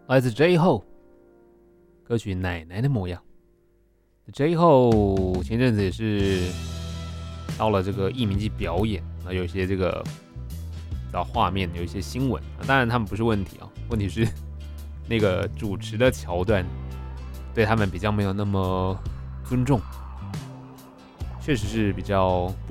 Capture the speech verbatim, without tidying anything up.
来自 J Ho 歌曲《奶奶的模样》。J Ho 前阵子也是到了这个艺名季表演，那有一些这个找画面，有一些新闻、啊，当然他们不是问题啊，问题是那个主持的桥段对他们比较没有那么尊重，确实是比较